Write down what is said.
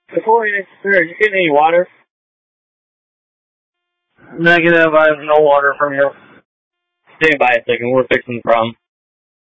Before you you get any water? Negative, I have no water from here. Stay by a second, we're fixing the problem.